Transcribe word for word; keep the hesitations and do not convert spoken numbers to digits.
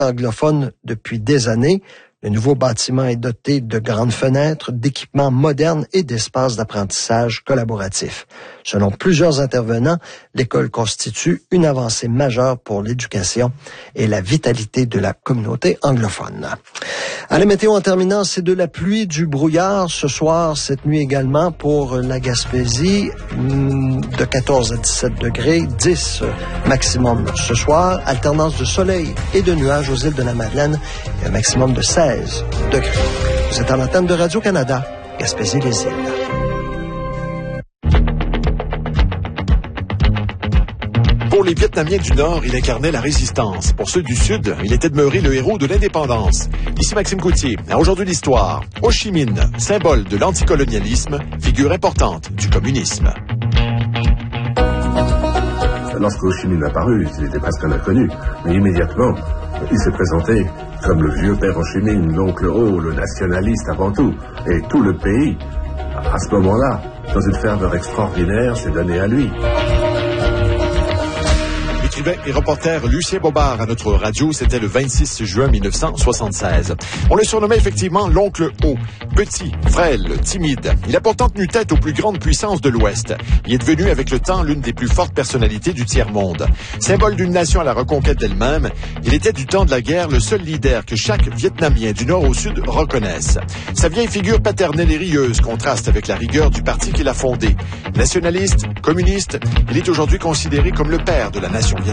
anglophone depuis des années. Le nouveau bâtiment est doté de grandes fenêtres, d'équipements modernes et d'espaces d'apprentissage collaboratif. Selon plusieurs intervenants, l'école constitue une avancée majeure pour l'éducation et la vitalité de la communauté anglophone. À la météo en terminant, c'est de la pluie, du brouillard ce soir, cette nuit également pour la Gaspésie, de quatorze à dix-sept degrés, dix maximum ce soir, alternance de soleil et de nuages aux îles de la Madeleine et un maximum de seize degrés. Vous êtes à l'antenne de Radio-Canada, Gaspésie-les-Îles. Pour les Vietnamiens du Nord, il incarnait la résistance. Pour ceux du Sud, il était demeuré le héros de l'indépendance. Ici Maxime Coutier. À Aujourd'hui l'Histoire. Ho Chi Minh, symbole de l'anticolonialisme, figure importante du communisme. Lorsque Ho Chi Minh est apparu, il était presque un inconnu. Mais immédiatement, il s'est présenté comme le vieux père Ho Chi Minh, l'oncle Ho, le nationaliste avant tout. Et tout le pays, à ce moment-là, dans une ferveur extraordinaire, s'est donné à lui. Écrivain et reporter Lucien Bobard à notre radio, c'était le vingt-six juin mille neuf cent soixante-seize. On le surnommait effectivement l'oncle Ho. Petit, frêle, timide. Il a pourtant tenu tête aux plus grandes puissances de l'Ouest. Il est devenu avec le temps l'une des plus fortes personnalités du tiers-monde. Symbole d'une nation à la reconquête d'elle-même, il était du temps de la guerre le seul leader que chaque Vietnamien du Nord au Sud reconnaisse. Sa vieille figure paternelle et rieuse contraste avec la rigueur du parti qu'il a fondé. Nationaliste, communiste, il est aujourd'hui considéré comme le père de la nation vietnamienne.